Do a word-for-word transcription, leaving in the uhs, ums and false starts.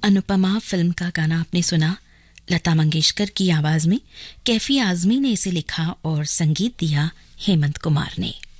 Anupama film का गाना आपने सुना लता मंगेशकर की आवाज में। कैफी आजमी ने इसे लिखा और संगीत दिया हेमंत कुमार ने।